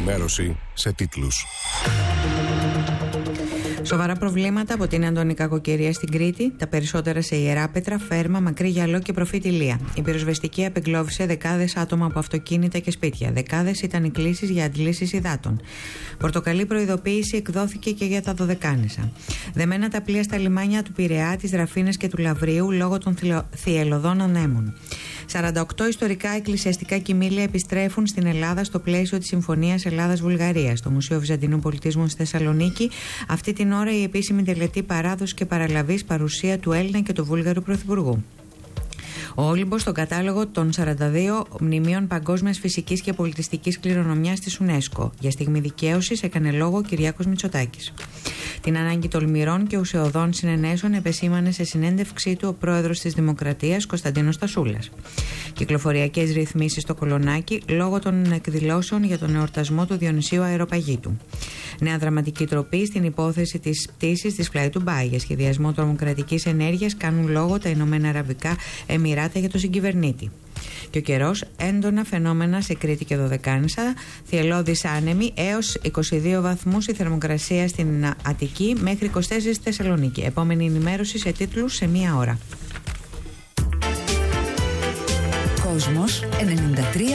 ενημέρωση σε τίτλους. Σοβαρά προβλήματα από την έντονη κακοκαιρία στην Κρήτη, τα περισσότερα σε Ιεράπετρα, Φέρμα, Μακρύ Γιαλό και Προφήτη Λία. Η πυροσβεστική απεγκλώβησε δεκάδες άτομα από αυτοκίνητα και σπίτια. Δεκάδες ήταν οι κλήσεις για αντλήσεις υδάτων. Πορτοκαλί προειδοποίηση εκδόθηκε και για τα Δωδεκάνησα. Δεμένα τα πλοία στα λιμάνια του Πειραιά, της Δραφίνας και του Λαβρίου λόγω των θυελλωδών ανέμων. 48 ιστορικά εκκλησιαστικά κοιμήλια επιστρέφουν στην Ελλάδα στο πλαίσιο της Συμφωνίας Ελλάδας-Βουλγαρίας. Στο Μουσείο Βυζαντινού Πολιτισμού στη Θεσσαλονίκη, αυτή την ώρα η επίσημη τελετή παράδοση και παραλαβής παρουσία του Έλληνα και του Βούλγαρου Πρωθυπουργού. Ο Όλυμπος στον κατάλογο των 42 μνημείων παγκόσμιας φυσικής και πολιτιστικής κληρονομιάς της UNESCO. Για στιγμή δικαίωσης έκανε λόγο ο Κυριάκος Μητσοτάκης. Την ανάγκη τολμηρών και ουσιωδών συνενέσεων επεσήμανε σε συνέντευξή του ο πρόεδρος της Δημοκρατίας Κωνσταντίνος Τασούλας. Κυκλοφοριακές ρυθμίσεις στο Κολονάκι λόγω των εκδηλώσεων για τον εορτασμό του Διονυσίου Αεροπαγήτου. Νέα δραματική τροπή στην υπόθεση της πτήσης της Fly Dubai. Για σχεδιασμό τρομοκρατικής ενέργειας κάνουν λόγο τα Ηνωμένα Αραβικά Εμιράτα για τον συγκυβερνήτη. Και ο καιρός, έντονα φαινόμενα σε Κρήτη και Δωδεκάνησα, θυελλώδης άνεμοι έως 22 βαθμούς η θερμοκρασία στην Αττική μέχρι 24 στη Θεσσαλονίκη. Επόμενη ενημέρωση σε τίτλους σε 1 ώρα. Κόσμος 93,8.